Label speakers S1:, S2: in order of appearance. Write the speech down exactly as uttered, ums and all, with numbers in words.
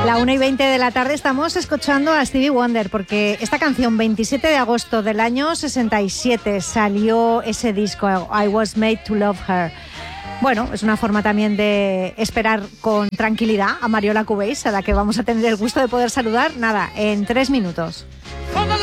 S1: la una y veinte de la tarde estamos escuchando a Stevie Wonder, porque esta canción, veintisiete de agosto del año sesenta y siete, salió ese disco, I Was Made to Love Her. Bueno, es una forma también de esperar con tranquilidad a Mariola Cubase, a la que vamos a tener el gusto de poder saludar, nada, en tres minutos.